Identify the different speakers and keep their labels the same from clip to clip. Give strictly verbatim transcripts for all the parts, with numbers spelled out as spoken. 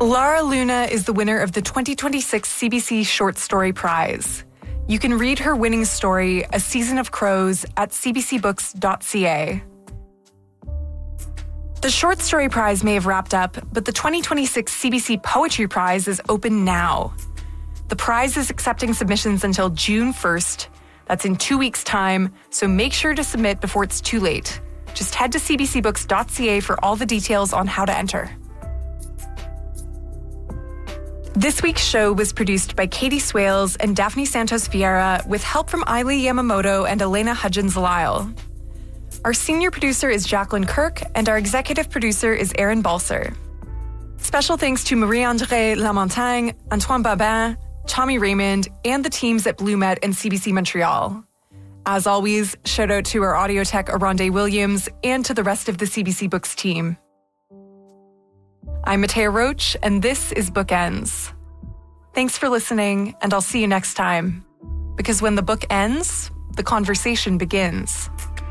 Speaker 1: Lara Luna is the winner of the twenty twenty-six C B C Short Story Prize. You can read her winning story, A Season of Crows, at c b c books dot c a. The Short Story Prize may have wrapped up, but the twenty twenty-six C B C Poetry Prize is open now. The prize is accepting submissions until June first. That's in two weeks' time, so make sure to submit before it's too late. Just head to c b c books dot c a for all the details on how to enter. This week's show was produced by Katie Swales and Daphne Santos Vieira with help from Ailey Yamamoto and Elena Hudgens-Lyle. Our senior producer is Jacqueline Kirk, and our executive producer is Aaron Balser. Special thanks to Marie-André Lamontagne, Antoine Babin, Tommy Raymond, and the teams at BlueMet and C B C Montreal. As always, shout out to our audio tech, Aronde Williams, and to the rest of the C B C Books team. I'm Matea Roach, and this is Bookends. Thanks for listening, and I'll see you next time. Because when the book ends, the conversation begins.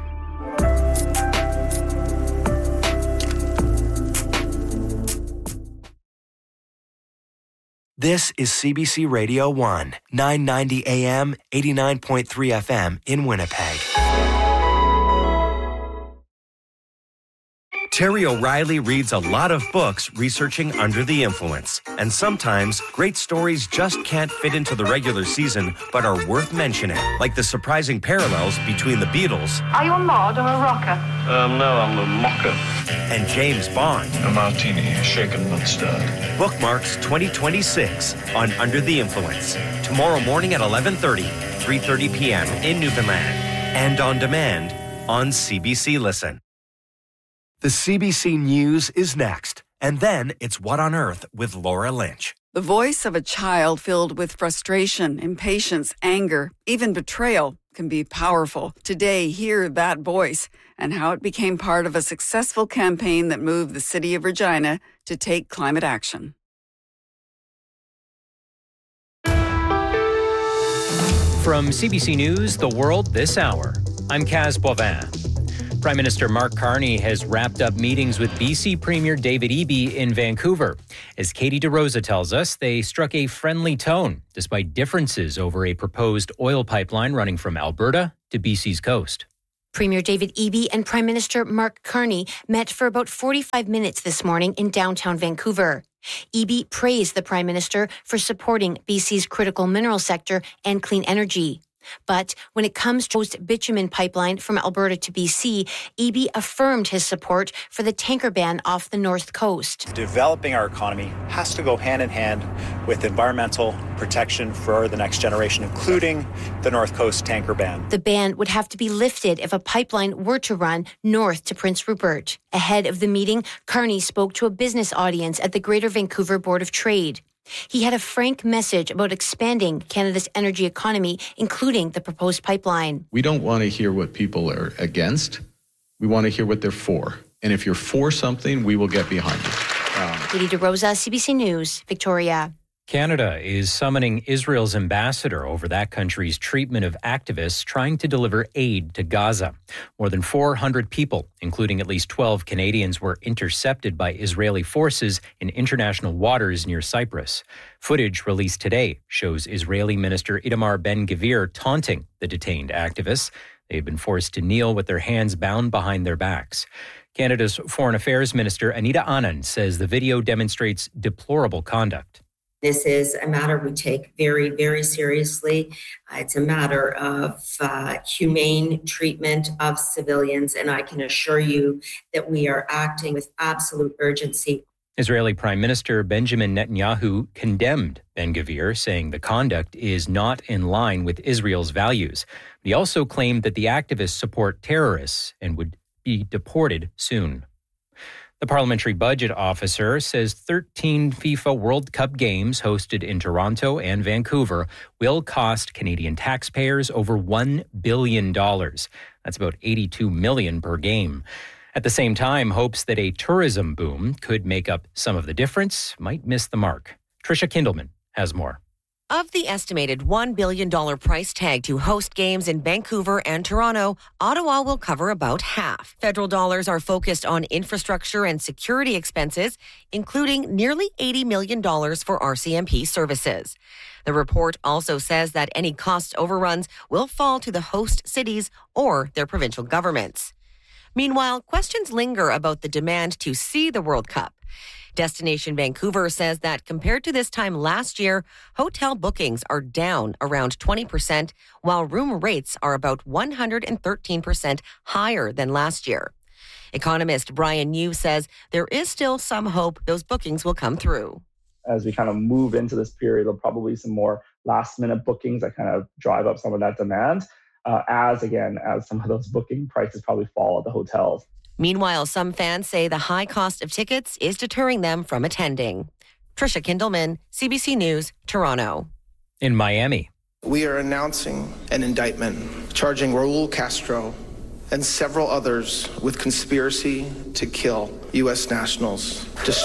Speaker 2: This is C B C Radio one, nine ninety A M, eighty-nine point three F M in Winnipeg. Terry O'Reilly reads a lot of books researching Under the Influence. And sometimes, great stories just can't fit into the regular season, but are worth mentioning. Like the surprising parallels between the Beatles.
Speaker 3: Are you a mod or a rocker?
Speaker 4: Um, no, I'm a mocker.
Speaker 2: And James Bond.
Speaker 4: A martini, shaken not stirred.
Speaker 2: Bookmarks twenty twenty-six on Under the Influence. Tomorrow morning at eleven thirty, three thirty p.m. in Newfoundland. And on demand on C B C Listen. The C B C News is next, and then it's What on Earth with Laura Lynch.
Speaker 5: The voice of a child filled with frustration, impatience, anger, even betrayal can be powerful. Today, hear that voice and how it became part of a successful campaign that moved the city of Regina to take climate action.
Speaker 6: From C B C News, The World This Hour, I'm Kaz Boivin. Prime Minister Mark Carney has wrapped up meetings with B C Premier David Eby in Vancouver. As Katie DeRosa tells us, they struck a friendly tone despite differences over a proposed oil pipeline running from Alberta to B C's coast.
Speaker 7: Premier David Eby and Prime Minister Mark Carney met for about forty-five minutes this morning in downtown Vancouver. Eby praised the Prime Minister for supporting B C's critical mineral sector and clean energy. But when it comes to the bitumen pipeline from Alberta to B C, Eby affirmed his support for the tanker ban off the north coast.
Speaker 8: Developing our economy has to go hand in hand with environmental protection for the next generation, including the north coast tanker ban.
Speaker 7: The ban would have to be lifted if a pipeline were to run north to Prince Rupert. Ahead of the meeting, Carney spoke to a business audience at the Greater Vancouver Board of Trade. He had a frank message about expanding Canada's energy economy, including the proposed pipeline.
Speaker 9: We don't want to hear what people are against. We want to hear what they're for. And if you're for something, we will get behind you. Um,
Speaker 7: Katie DeRosa, C B C News, Victoria.
Speaker 6: Canada is summoning Israel's ambassador over that country's treatment of activists trying to deliver aid to Gaza. More than four hundred people, including at least twelve Canadians, were intercepted by Israeli forces in international waters near Cyprus. Footage released today shows Israeli Minister Itamar Ben-Gvir taunting the detained activists. They've been forced to kneel with their hands bound behind their backs. Canada's Foreign Affairs Minister Anita Anand says the video demonstrates deplorable conduct.
Speaker 10: This is a matter we take very, very seriously. Uh, it's a matter of uh, humane treatment of civilians, and I can assure you that we are acting with absolute urgency.
Speaker 6: Israeli Prime Minister Benjamin Netanyahu condemned Ben-Gvir, saying the conduct is not in line with Israel's values. He also claimed that the activists support terrorists and would be deported soon. The Parliamentary Budget Officer says thirteen FIFA World Cup games hosted in Toronto and Vancouver will cost Canadian taxpayers over one billion dollars. That's about eighty-two million dollars per game. At the same time, hopes that a tourism boom could make up some of the difference might miss the mark. Tricia Kindleman has more.
Speaker 3: Of the estimated one billion dollars price tag to host games in Vancouver and Toronto, Ottawa will cover about half. Federal dollars are focused on infrastructure and security expenses, including nearly eighty million dollars for R C M P services. The report also says that any cost overruns will fall to the host cities or their provincial governments. Meanwhile, questions linger about the demand to see the World Cup. Destination Vancouver says that compared to this time last year, hotel bookings are down around twenty percent, while room rates are about one hundred thirteen percent higher than last year. Economist Brian Yu says there is still some hope those bookings will come through.
Speaker 11: As we kind of move into this period, there'll probably be some more last minute bookings that kind of drive up some of that demand, uh, as again, as some of those booking prices probably fall at the hotels.
Speaker 3: Meanwhile, some fans say the high cost of tickets is deterring them from attending. Trisha Kindleman, C B C News, Toronto.
Speaker 6: In Miami,
Speaker 12: we are announcing an indictment charging Raul Castro and several others with conspiracy to kill U S nationals. Just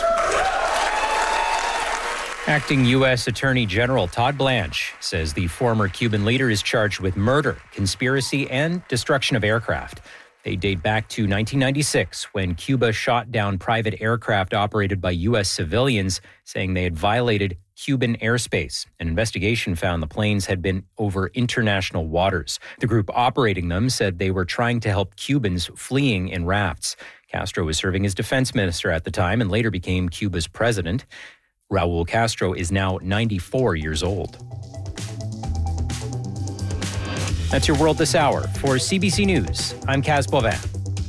Speaker 6: Acting U S Attorney General Todd Blanche says the former Cuban leader is charged with murder, conspiracy, and destruction of aircraft. They date back to nineteen ninety-six, when Cuba shot down private aircraft operated by U S civilians, saying they had violated Cuban airspace. An investigation found the planes had been over international waters. The group operating them said they were trying to help Cubans fleeing in rafts. Castro was serving as defense minister at the time and later became Cuba's president. Raul Castro is now ninety-four years old. That's your World This Hour. For C B C News, I'm Kaz Bovin.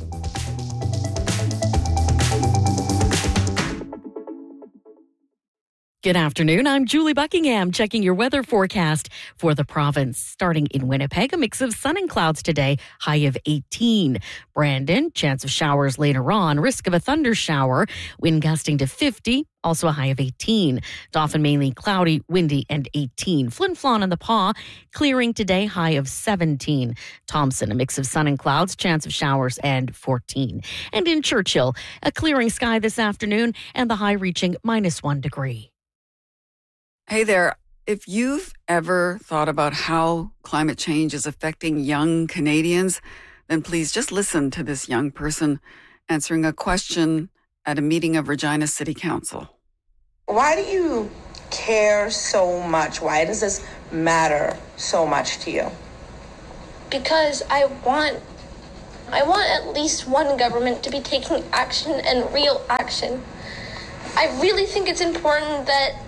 Speaker 13: Good afternoon. I'm Julie Buckingham checking your weather forecast for the province. Starting in Winnipeg, a mix of sun and clouds today, high of eighteen. Brandon, chance of showers later on, risk of a thunder shower, wind gusting to fifty, also a high of eighteen. Dauphin mainly cloudy, windy, and eighteen. Flin Flon and the Paw, clearing today, high of seventeen. Thompson, a mix of sun and clouds, chance of showers, and fourteen. And in Churchill, a clearing sky this afternoon and the high reaching minus one degree.
Speaker 5: Hey there, if you've ever thought about how climate change is affecting young Canadians, then please just listen to this young person answering a question at a meeting of Regina City Council.
Speaker 14: Why do you care so much? Why does this matter so much to you?
Speaker 15: Because I want, I want at least one government to be taking action and real action. I really think it's important that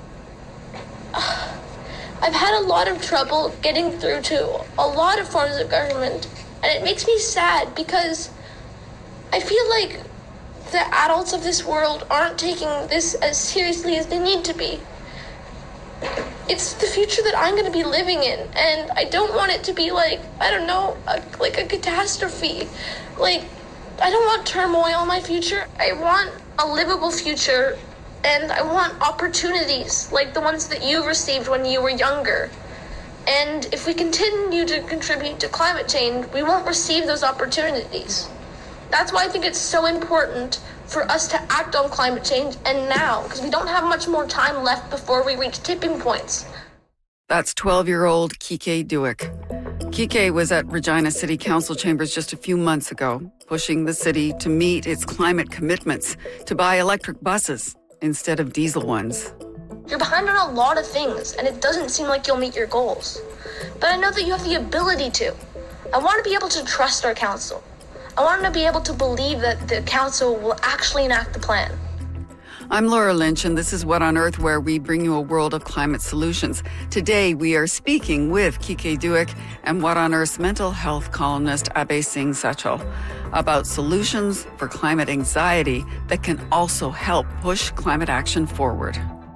Speaker 15: I've had a lot of trouble getting through to a lot of forms of government, and it makes me sad because I feel like the adults of this world aren't taking this as seriously as they need to be. It's the future that I'm going to be living in, and I don't want it to be like, I don't know, a, like a catastrophe. Like, I don't want turmoil in my future. I want a livable future. And I want opportunities like the ones that you received when you were younger. And if we continue to contribute to climate change, we won't receive those opportunities. That's why I think it's so important for us to act on climate change and now, because we don't have much more time left before we reach tipping points.
Speaker 5: That's twelve-year-old Kike Duick. Kike was at Regina City Council chambers just a few months ago, pushing the city to meet its climate commitments, to buy electric buses instead of diesel ones.
Speaker 15: You're behind on a lot of things, and it doesn't seem like you'll meet your goals. But I know that you have the ability to. I want to be able to trust our council. I want to be able to believe that the council will actually enact the plan.
Speaker 5: I'm Laura Lynch, and this is What on Earth, where we bring you a world of climate solutions. Today, we are speaking with Kike Duick and What on Earth's mental health columnist, Abhay Singh Sachal, about solutions for climate anxiety that can also help push climate action forward.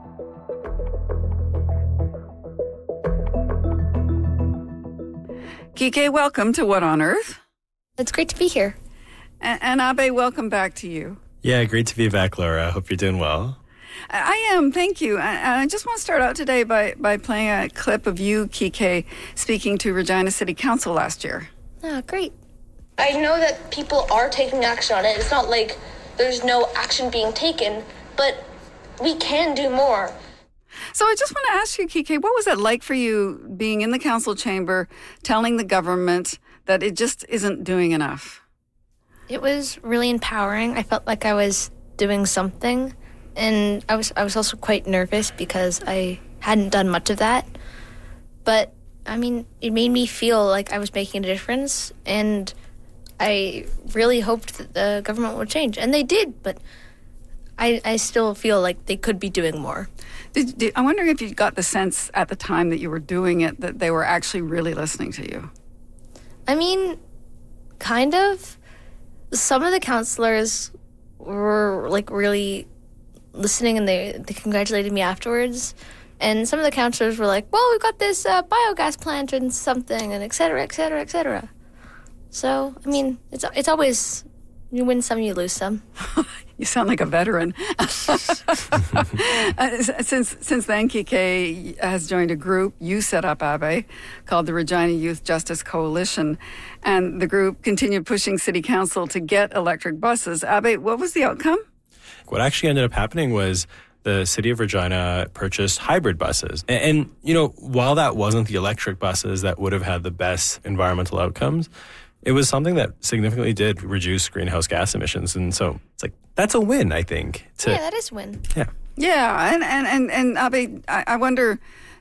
Speaker 5: Kike, welcome to What on Earth.
Speaker 16: It's great to be here.
Speaker 5: And, and Abhay, welcome back to you.
Speaker 17: Yeah, great to be back, Laura. Hope you're doing well.
Speaker 5: I am, thank you. I, I just want to start out today by, by playing a clip of you, Kike, speaking to Regina City Council last year.
Speaker 16: Oh, great.
Speaker 15: I know that people are taking action on it. It's not like there's no action being taken, but we can do more.
Speaker 5: So I just want to ask you, Kike, what was it like for you being in the council chamber, telling the government that it just isn't doing enough?
Speaker 16: It was really empowering. I felt like I was doing something, and I was I was also quite nervous because I hadn't done much of that. But, I mean, it made me feel like I was making a difference, and I really hoped that the government would change. And they did, but I, I still feel like they could be doing more.
Speaker 5: Did, did, I'm wondering if you got the sense at the time that you were doing it that they were actually really listening to you.
Speaker 16: I mean, kind of. Some of the counselors were, like, really listening, and they, they congratulated me afterwards. And some of the counselors were like, well, we've got this uh, biogas plant and something, and et cetera, et cetera, et cetera. So, I mean, it's it's always, you win some, you lose some.
Speaker 5: You sound like a veteran. uh, since since then, Kike has joined a group you set up, Abe, called the Regina Youth Justice Coalition. And the group continued pushing City Council to get electric buses. Abe, what was the outcome?
Speaker 17: What actually ended up happening was the City of Regina purchased hybrid buses. And, and, you know, while that wasn't the electric buses that would have had the best environmental outcomes, it was something that significantly did reduce greenhouse gas emissions. And so it's like, that's a win, I think. To,
Speaker 16: yeah, that is a win.
Speaker 17: Yeah.
Speaker 5: Yeah, and, and, and, and Abe, I, I wonder,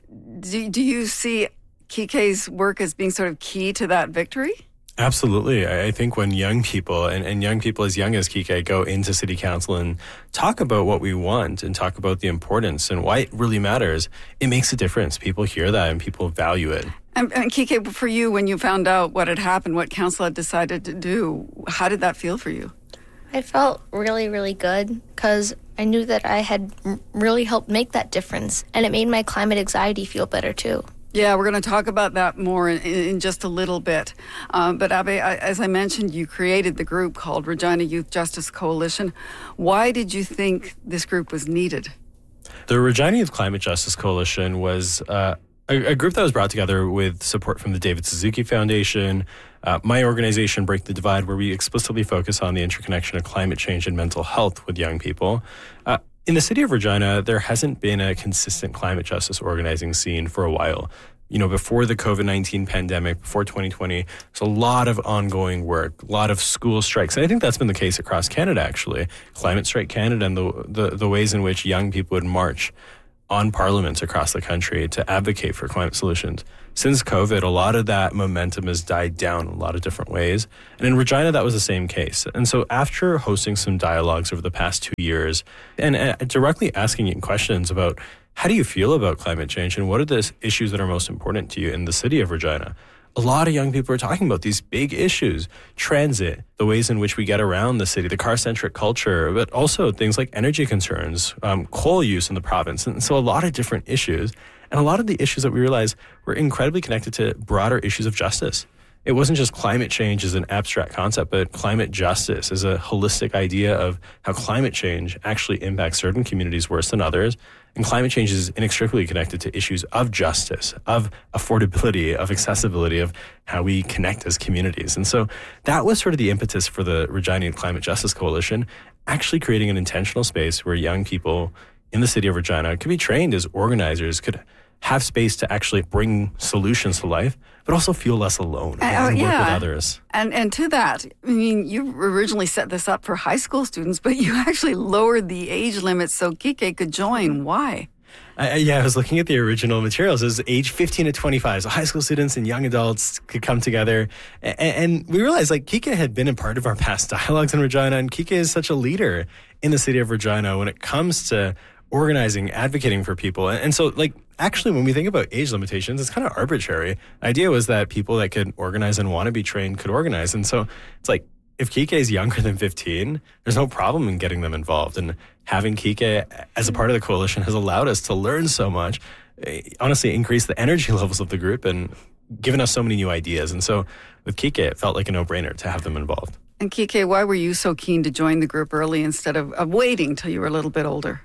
Speaker 5: do, do you see Kike's work as being sort of key to that victory?
Speaker 17: Absolutely. I think when young people, and, and young people as young as Kike, go into City Council and talk about what we want and talk about the importance and why it really matters, it makes a difference. People hear that and people value it.
Speaker 5: And, and Kike, for you, when you found out what had happened, what council had decided to do, how did that feel for you?
Speaker 16: I felt really, really good because I knew that I had really helped make that difference, and it made my climate anxiety feel better too.
Speaker 5: Yeah, we're going to talk about that more in, in just a little bit. Uh, but Abe, I, as I mentioned, you created the group called Regina Youth Justice Coalition. Why did you think this group was needed?
Speaker 17: The Regina Youth Climate Justice Coalition was uh, a, a group that was brought together with support from the David Suzuki Foundation, uh, my organization, Break the Divide, where we explicitly focus on the interconnection of climate change and mental health with young people. Uh, In the city of Regina, there hasn't been a consistent climate justice organizing scene for a while. You know, before the covid nineteen pandemic, before twenty twenty, there's a lot of ongoing work, a lot of school strikes. And I think that's been the case across Canada, actually. Climate Strike Canada and the, the, the ways in which young people would march on parliaments across the country to advocate for climate solutions. Since COVID, a lot of that momentum has died down in a lot of different ways. And in Regina, that was the same case. And so after hosting some dialogues over the past two years and uh, directly asking you questions about how do you feel about climate change and what are the issues that are most important to you in the city of Regina, a lot of young people are talking about these big issues, transit, the ways in which we get around the city, the car-centric culture, but also things like energy concerns, um, coal use in the province. And so a lot of different issues. And a lot of the issues that we realized were incredibly connected to broader issues of justice. It wasn't just climate change as an abstract concept, but climate justice as a holistic idea of how climate change actually impacts certain communities worse than others. And climate change is inextricably connected to issues of justice, of affordability, of accessibility, of how we connect as communities. And so that was sort of the impetus for the Regina Climate Justice Coalition, actually creating an intentional space where young people in the city of Regina could be trained as organizers, could have space to actually bring solutions to life, but also feel less alone and
Speaker 5: uh,
Speaker 17: work
Speaker 5: yeah.
Speaker 17: with others.
Speaker 5: And and to that, I mean, you originally set this up for high school students, but you actually lowered the age limit so Kike could join. Why?
Speaker 17: Uh, yeah, I was looking at the original materials. It was age fifteen to twenty-five. So high school students and young adults could come together. And, and we realized like Kike had been a part of our past dialogues in Regina, and Kike is such a leader in the city of Regina when it comes to organizing, advocating for people. And, and so like, actually, when we think about age limitations, it's kind of arbitrary. The idea was that people that could organize and want to be trained could organize. And so it's like, if Kike is younger than fifteen, there's no problem in getting them involved. And having Kike as a part of the coalition has allowed us to learn so much, honestly, increase the energy levels of the group and given us so many new ideas. And so with Kike, it felt like a no-brainer to have them involved.
Speaker 5: And Kike, why were you so keen to join the group early instead of, of waiting till you were a little bit older?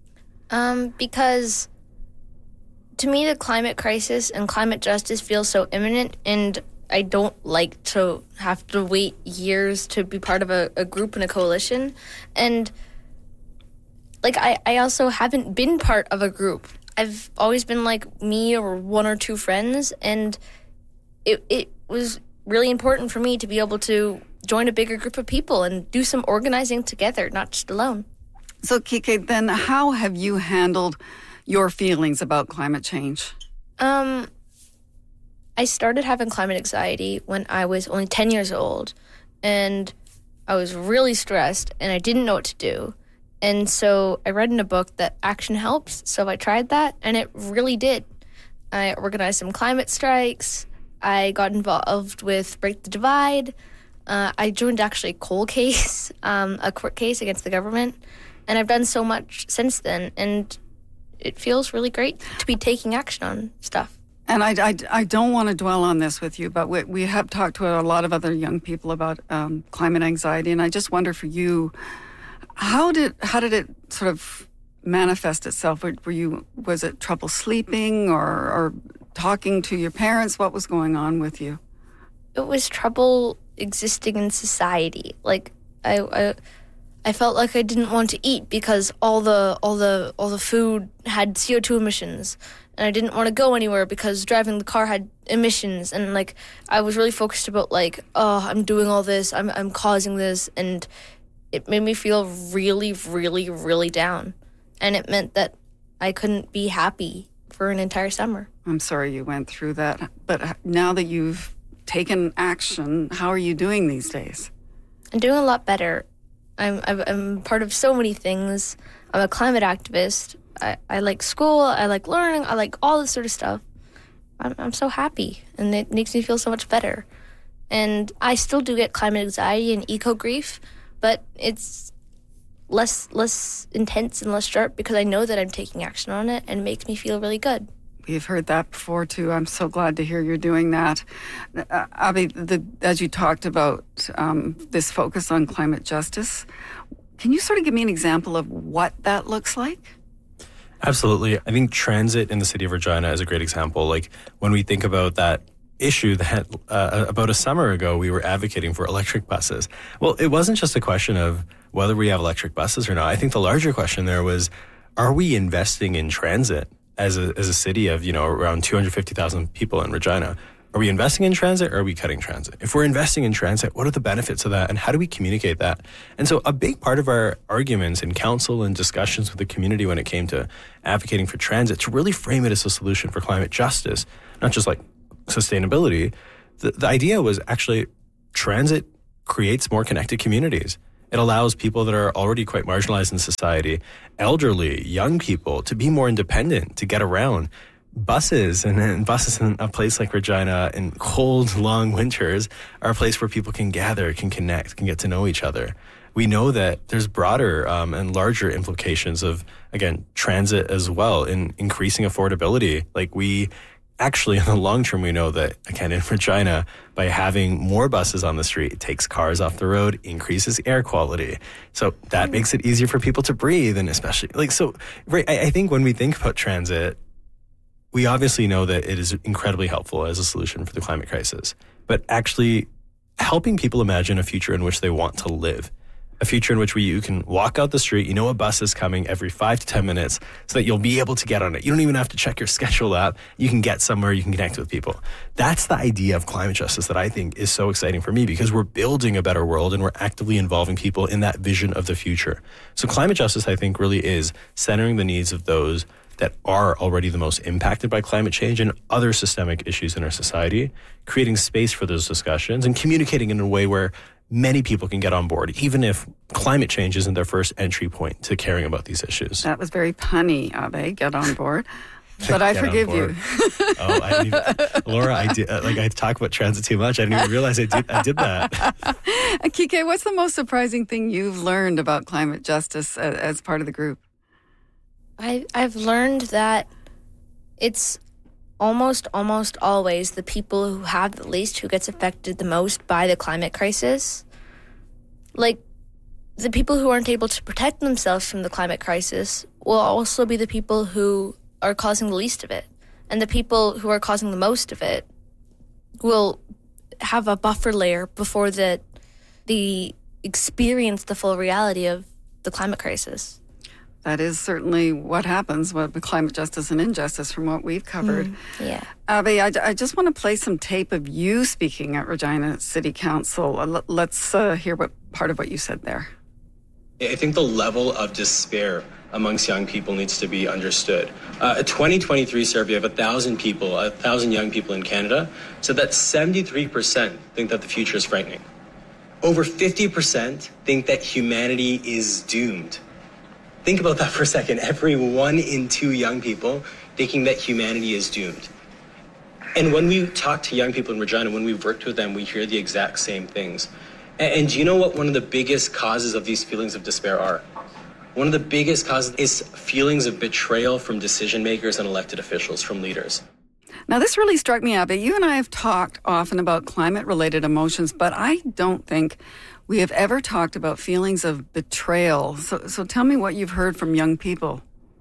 Speaker 16: Um, because to me, the climate crisis and climate justice feels so imminent, and I don't like to have to wait years to be part of a, a group and a coalition. And like, I, I also haven't been part of a group. I've always been like me or one or two friends, and it it was really important for me to be able to join a bigger group of people and do some organizing together, not just alone.
Speaker 5: So, Kike, then how have you handled your feelings about climate change?
Speaker 16: Um, I started having climate anxiety when I was only ten years old, and I was really stressed, and I didn't know what to do. And so I read in a book that action helps, so I tried that, and it really did. I organized some climate strikes. I got involved with Break the Divide. Uh, I joined actually a coal case, um, a court case against the government, and I've done so much since then, and it feels really great to be taking action on stuff.
Speaker 5: And I, I, I don't want to dwell on this with you, but we, we have talked to a lot of other young people about um, climate anxiety, and I just wonder for you, how did how did it sort of manifest itself? Were, were you was it trouble sleeping or, or talking to your parents? What was going on with you?
Speaker 16: It was trouble existing in society. Like I, I, I felt like I didn't want to eat because all the all the all the food had C O two emissions, and I didn't want to go anywhere because driving the car had emissions. And like I was really focused about like, oh, I'm doing all this, I'm I'm causing this, and it made me feel really, really, really down. And it meant that I couldn't be happy for an entire summer.
Speaker 5: I'm sorry you went through that, but now that you've taken action, how are you doing these days?
Speaker 16: I'm doing a lot better. I'm I'm part of so many things. I'm a climate activist. I, I like school. I like learning. I like all this sort of stuff. I'm I'm so happy, and it makes me feel so much better. And I still do get climate anxiety and eco grief, but it's less less intense and less sharp because I know that I'm taking action on it, and it makes me feel really good.
Speaker 5: We've heard that before, too. I'm so glad to hear you're doing that. Uh, Abby, the, as you talked about um, this focus on climate justice, can you sort of give me an example of what that looks like?
Speaker 17: Absolutely. I think transit in the city of Regina is a great example. Like when we think about that issue that uh, about a summer ago, we were advocating for electric buses. Well, it wasn't just a question of whether we have electric buses or not. I think the larger question there was, are we investing in transit? As a as a city of, you know, around two hundred fifty thousand people in Regina, are we investing in transit or are we cutting transit? If we're investing in transit, what are the benefits of that and how do we communicate that? And so a big part of our arguments in council and discussions with the community when it came to advocating for transit, to really frame it as a solution for climate justice, not just like sustainability, the, the idea was actually transit creates more connected communities. It allows people that are already quite marginalized in society, elderly, young people, to be more independent, to get around. Buses, and, and buses in a place like Regina in cold, long winters are a place where people can gather, can connect, can get to know each other. We know that there's broader um, and larger implications of, again, transit as well in increasing affordability. Like we Actually, in the long term, we know that, again, in Regina, by having more buses on the street, it takes cars off the road, increases air quality. So that makes it easier for people to breathe, and especially, like, so, right, I, I think when we think about transit, we obviously know that it is incredibly helpful as a solution for the climate crisis. But actually helping people imagine a future in which they want to live, a future in which we, you can walk out the street, you know a bus is coming every five to ten minutes so that you'll be able to get on it. You don't even have to check your schedule app. You can get somewhere, you can connect with people. That's the idea of climate justice that I think is so exciting for me, because we're building a better world and we're actively involving people in that vision of the future. So climate justice, I think, really is centering the needs of those that are already the most impacted by climate change and other systemic issues in our society, creating space for those discussions and communicating in a way where many people can get on board, even if climate change isn't their first entry point to caring about these issues.
Speaker 5: That was very punny, Abe. Get on board. But I forgive you.
Speaker 17: oh, I didn't even, Laura, I did, uh, like I talk about transit too much. I didn't even realize I did, I did that.
Speaker 5: Kike, what's the most surprising thing you've learned about climate justice as, as part of the group?
Speaker 16: I, I've learned that it's almost, almost always the people who have the least who gets affected the most by the climate crisis. Like, the people who aren't able to protect themselves from the climate crisis will also be the people who are causing the least of it. And the people who are causing the most of it will have a buffer layer before the, the experience the full reality of the climate crisis.
Speaker 5: That is certainly what happens with climate justice and injustice from what we've covered.
Speaker 16: Mm, yeah.
Speaker 5: Abby, I, I just want to play some tape of you speaking at Regina City Council. Uh, let's uh, hear what part of what you said there.
Speaker 18: I think the level of despair amongst young people needs to be understood. Uh, a twenty twenty-three survey of one thousand people, one thousand young people in Canada, said that seventy-three percent think that the future is frightening. Over fifty percent think that humanity is doomed. Think about that for a second. Every one in two young people thinking that humanity is doomed. And when we talk to young people in Regina, when we've worked with them, we hear the exact same things. And, and do you know what one of the biggest causes of these feelings of despair are? One of the biggest causes is feelings of betrayal from decision makers and elected officials, from leaders.
Speaker 5: Now, this really struck me, Abby. You and I have talked often about climate-related emotions, but I don't think we have ever talked about feelings of betrayal. So, so tell me what you've heard from young people.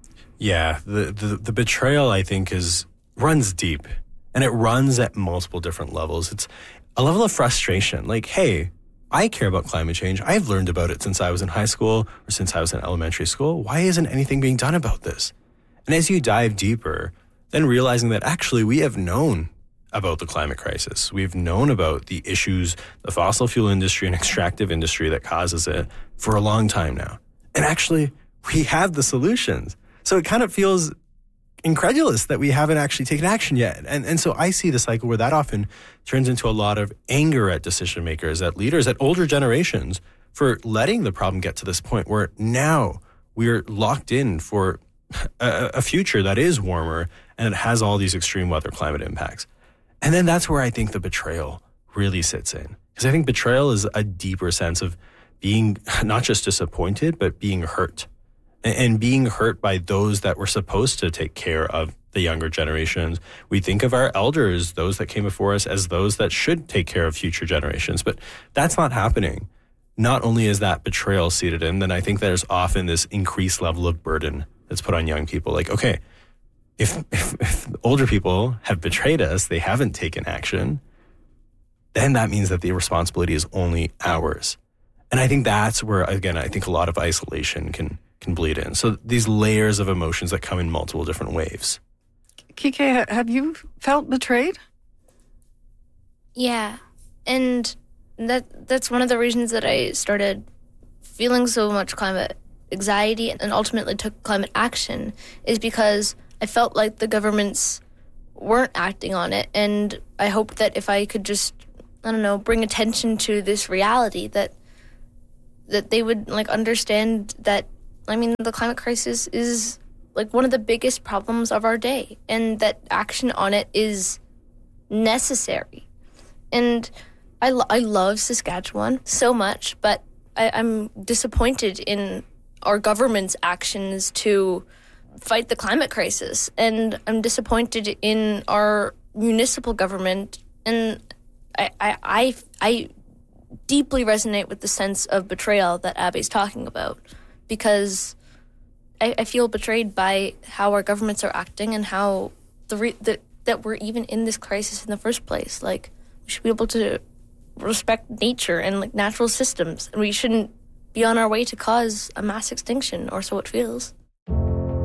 Speaker 17: Yeah, the, the, the betrayal, I think, is runs deep, and it runs at multiple different levels. It's a level of frustration, like, hey, I care about climate change. I've learned about it since I was in high school or since I was in elementary school. Why isn't anything being done about this? And as you dive deeper, then realizing that actually we have known about the climate crisis. We've known about the issues, the fossil fuel industry and extractive industry that causes it for a long time now. And actually, we have the solutions. So it kind of feels incredulous that we haven't actually taken action yet. And, and so I see the cycle where that often turns into a lot of anger at decision makers, at leaders, at older generations for letting the problem get to this point where now we're locked in for a, a future that is warmer and it has all these extreme weather climate impacts. And then that's where I think the betrayal really sits in. Because I think betrayal is a deeper sense of being not just disappointed, but being hurt. And, and being hurt by those that were supposed to take care of the younger generations. We think of our elders, those that came before us, as those that should take care of future generations. But that's not happening. Not only is that betrayal seated in, then I think there's often this increased level of burden that's put on young people. Like, okay, If, if, if older people have betrayed us, they haven't taken action, then that means that the responsibility is only ours. And I think that's where, again, I think a lot of isolation can can bleed in. So these layers of emotions that come in multiple different waves.
Speaker 5: Kike, have you felt betrayed?
Speaker 16: Yeah. And that that's one of the reasons that I started feeling so much climate anxiety and ultimately took climate action, is because I felt like the governments weren't acting on it, and I hoped that if I could just, I don't know, bring attention to this reality, that that they would like understand that, I mean, the climate crisis is like one of the biggest problems of our day, and that action on it is necessary. And I, lo- I love Saskatchewan so much, but I, I'm disappointed in our government's actions to fight the climate crisis, and I'm disappointed in our municipal government, and I I I, I deeply resonate with the sense of betrayal that Abby's talking about, because I, I feel betrayed by how our governments are acting and how the, re- the that we're even in this crisis in the first place. Like, we should be able to respect nature and like natural systems, and we shouldn't be on our way to cause a mass extinction, or so it feels.